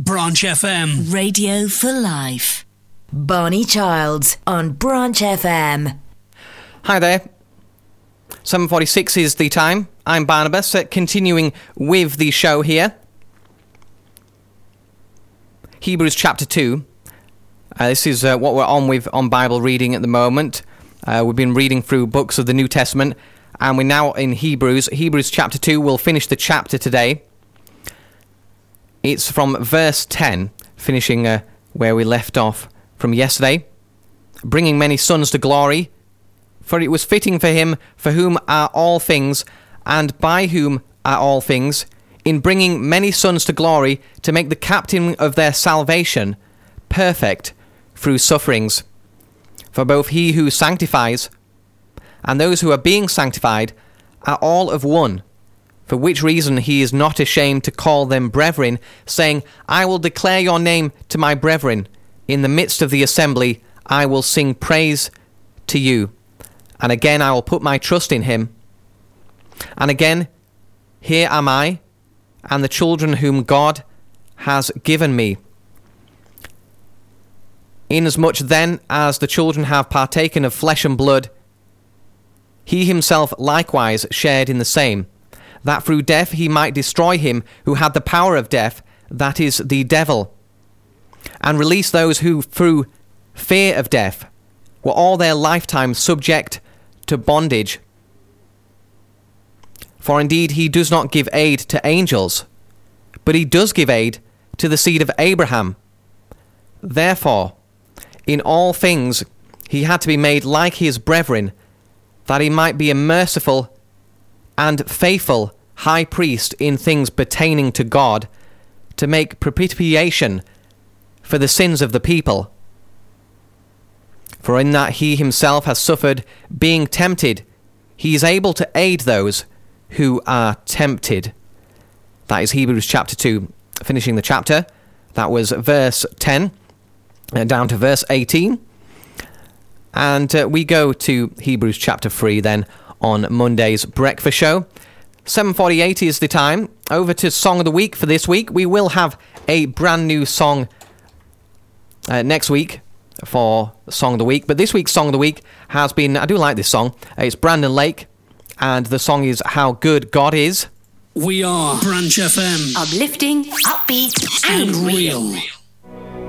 Branch FM. Radio for life. Barney Childs on Branch FM. Hi there. 7:46 is the time. I'm Barnabas, continuing with the show here. Hebrews chapter 2. This is what we're on with on Bible reading at the moment. We've been reading through books of the New Testament, and we're now in Hebrews. Hebrews chapter 2, we'll finish the chapter today. It's from verse 10, finishing where we left off from yesterday. Bringing many sons to glory, for it was fitting for him for whom are all things, and by whom are all things, in bringing many sons to glory, to make the captain of their salvation perfect through sufferings. For both he who sanctifies and those who are being sanctified are all of one, for which reason he is not ashamed to call them brethren, saying, I will declare your name to my brethren. In the midst of the assembly I will sing praise to you. And again I will put my trust in him. And again, here am I, and the children whom God has given me. Inasmuch then as the children have partaken of flesh and blood, he himself likewise shared in the same, that through death he might destroy him who had the power of death, that is, the devil, and release those who through fear of death were all their lifetime subject to bondage. For indeed he does not give aid to angels, but he does give aid to the seed of Abraham. Therefore, in all things he had to be made like his brethren, that he might be a merciful and faithful high priest in things pertaining to God, to make propitiation for the sins of the people. For in that he himself has suffered being tempted, he is able to aid those who are tempted. That is Hebrews chapter 2, finishing the chapter. That was verse 10, down to verse 18. And we go to Hebrews chapter 3 then on Monday's breakfast show. 7:48 is the time. Over to Song of the Week for this week. We will have a brand new song next week for Song of the Week. But this week's Song of the Week has been, I do like this song. It's Brandon Lake, and the song is How Good God Is. We are Branch FM. Uplifting, upbeat, and real.